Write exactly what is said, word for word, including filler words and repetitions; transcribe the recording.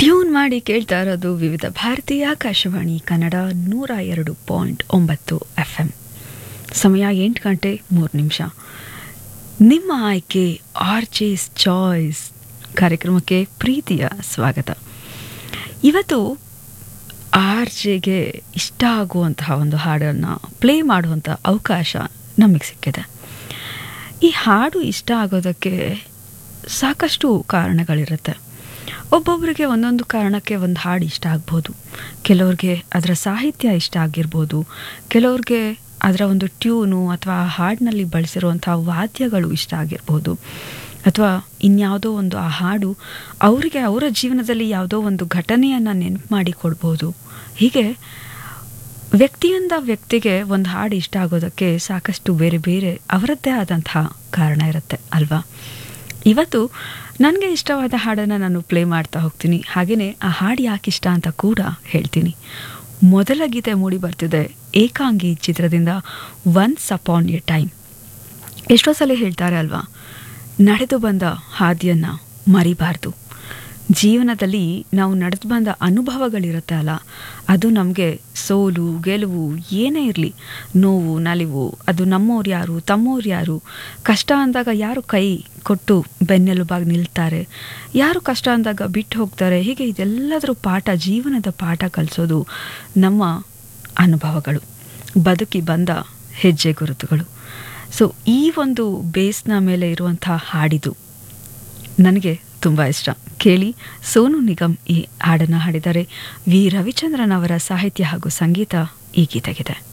Tune ಮಾಡಿ ಕೇಳ್ತಾ ಇರೋದು ವಿವಿಧ ಭಾರತೀಯ ಆಕಾಶವಾಣಿ ಕನ್ನಡ ನೂರ ಎರಡು ಪಾಯಿಂಟ್ ಒಂಬತ್ತು ಎಫ್ ಎಂ. ಸಮಯ ಎಂಟು ಗಂಟೆ ಮೂರು ನಿಮಿಷ. ನಿಮ್ಮ ಆಯ್ಕೆ ಆರ್ ಜೆಸ್ ಚಾಯ್ಸ್ ಕಾರ್ಯಕ್ರಮಕ್ಕೆ ಪ್ರೀತಿಯ ಸ್ವಾಗತ. ಇವತ್ತು ಆರ್ ಜೆಗೆ ಇಷ್ಟ ಆಗುವಂತಹ ಒಂದು ಹಾಡನ್ನು ಪ್ಲೇ ಮಾಡುವಂಥ ಅವಕಾಶ ನಮಗೆ ಸಿಕ್ಕಿದೆ. ಈ ಹಾಡು ಇಷ್ಟ ಆಗೋದಕ್ಕೆ ಸಾಕಷ್ಟು ಕಾರಣಗಳಿರುತ್ತೆ. ಒಬ್ಬೊಬ್ಬರಿಗೆ ಒಂದೊಂದು ಕಾರಣಕ್ಕೆ ಒಂದು ಹಾಡು ಇಷ್ಟ ಆಗ್ಬೋದು. ಕೆಲವ್ರಿಗೆ ಅದರ ಸಾಹಿತ್ಯ ಇಷ್ಟ ಆಗಿರ್ಬೋದು, ಕೆಲವ್ರಿಗೆ ಅದರ ಒಂದು ಟ್ಯೂನು ಅಥವಾ ಆ ಹಾಡಿನಲ್ಲಿ ಬಳಸಿರುವಂಥ ವಾದ್ಯಗಳು ಇಷ್ಟ ಆಗಿರ್ಬೋದು, ಅಥವಾ ಇನ್ಯಾವುದೋ ಒಂದು ಆ ಹಾಡು ಅವರಿಗೆ ಅವರ ಜೀವನದಲ್ಲಿ ಯಾವುದೋ ಒಂದು ಘಟನೆಯನ್ನು ನೆನಪು ಮಾಡಿ ಕೊಡ್ಬೋದು. ಹೀಗೆ ವ್ಯಕ್ತಿಯಿಂದ ವ್ಯಕ್ತಿಗೆ ಒಂದು ಹಾಡು ಇಷ್ಟ ಆಗೋದಕ್ಕೆ ಸಾಕಷ್ಟು ಬೇರೆ ಬೇರೆ ಅವರದ್ದೇ ಆದಂತಹ ಕಾರಣ ಇರುತ್ತೆ ಅಲ್ವಾ. ಇವತ್ತು ನನಗೆ ಇಷ್ಟವಾದ ಹಾಡನ್ನು ನಾನು ಪ್ಲೇ ಮಾಡ್ತಾ ಹೋಗ್ತೀನಿ. ಹಾಗೆಯೇ ಆ ಹಾಡು ಯಾಕೆ ಇಷ್ಟ ಅಂತ ಕೂಡ ಹೇಳ್ತೀನಿ. ಮೊದಲ ಗೀತೆ ಮೂಡಿ ಬರ್ತಿದೆ ಏಕಾಂಗಿ ಚಿತ್ರದಿಂದ ಒನ್ಸ್ ಅಪಾನ್ ಎ ಟೈಮ್. ಎಷ್ಟೋ ಸಲ ಹೇಳ್ತಾರೆ ಅಲ್ವಾ, ನಡೆದು ಬಂದ ಹಾದಿಯನ್ನು ಮರಿಬಾರ್ದು. ಜೀವನದಲ್ಲಿ ನಾವು ನಡೆದು ಬಂದ ಅನುಭವಗಳಿರುತ್ತೆ ಅಲ್ಲ, ಅದು ನಮಗೆ ಸೋಲು ಗೆಲುವು ಏನೇ ಇರಲಿ, ನೋವು ನಲಿವು, ಅದು ನಮ್ಮವ್ರು ಯಾರು ತಮ್ಮವ್ರು ಯಾರು, ಕಷ್ಟ ಅಂದಾಗ ಯಾರು ಕೈ ಕೊಟ್ಟು ಬೆನ್ನೆಲುಬಾಗಿ ನಿಲ್ತಾರೆ, ಯಾರು ಕಷ್ಟ ಅಂದಾಗ ಬಿಟ್ಟು ಹೋಗ್ತಾರೆ, ಹೀಗೆ ಇದೆಲ್ಲದರ ಪಾಠ, ಜೀವನದ ಪಾಠ ಕಲಿಸೋದು ನಮ್ಮ ಅನುಭವಗಳು, ಬದುಕಿ ಬಂದ ಹೆಜ್ಜೆ ಗುರುತುಗಳು. ಸೊ ಈ ಒಂದು ಬೇಸ್ನ ಮೇಲೆ ಇರುವಂಥ ಹಾಡಿದು ನನಗೆ ತುಂಬ ಇಷ್ಟ. ಕೇಳಿ, ಸೋನು ನಿಗಮ್ ಈ ಹಾಡನ್ನು ಹಾಡಿದ್ದಾರೆ. ವಿ ರವಿಚಂದ್ರನ್ ಅವರ ಸಾಹಿತ್ಯ ಹಾಗೂ ಸಂಗೀತ ಈ ಗೀತೆಗಿದೆ.